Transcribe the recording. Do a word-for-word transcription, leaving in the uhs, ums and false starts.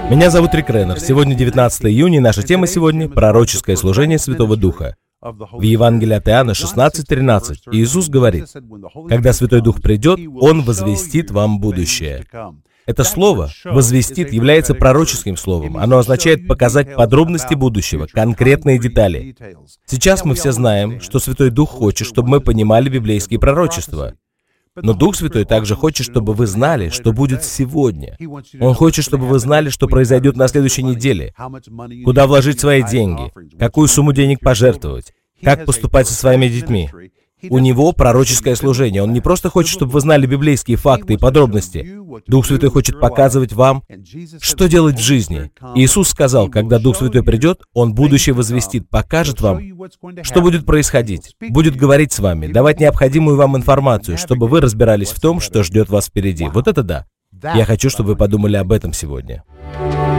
Меня зовут Рик Реннер. Сегодня девятнадцатое июня, и наша тема сегодня — пророческое служение Святого Духа. В Евангелии от Иоанна шестнадцать тринадцать Иисус говорит: «Когда Святой Дух придет, Он возвестит вам будущее». Это слово «возвестит» является пророческим словом. Оно означает показать подробности будущего, конкретные детали. Сейчас мы все знаем, что Святой Дух хочет, чтобы мы понимали библейские пророчества. Но Дух Святой также хочет, чтобы вы знали, что будет сегодня. Он хочет, чтобы вы знали, что произойдет на следующей неделе, куда вложить свои деньги, какую сумму денег пожертвовать, как поступать со своими детьми. У Него пророческое служение. Он не просто хочет, чтобы вы знали библейские факты и подробности. Дух Святой хочет показывать вам, что делать в жизни. Иисус сказал, когда Дух Святой придет, Он будущее возвестит, покажет вам, что будет происходить, будет говорить с вами, давать необходимую вам информацию, чтобы вы разбирались в том, что ждет вас впереди. Вот это да. Я хочу, чтобы вы подумали об этом сегодня.